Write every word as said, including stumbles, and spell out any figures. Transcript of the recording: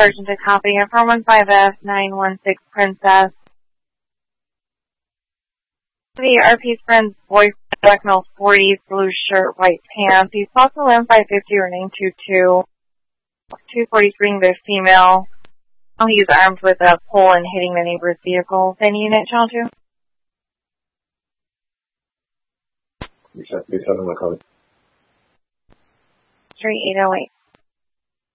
Sergeant to copy. At four one five F nine one six Princess. The R P's friend's boyfriend, black male forties, blue shirt, white pants. He's also in five fifty or nine two two. two forty-three, the female. He's armed with a pole and hitting the neighbor's vehicle. Any unit, channel two? You said, you said, I'm going to call it. Street eight oh eight.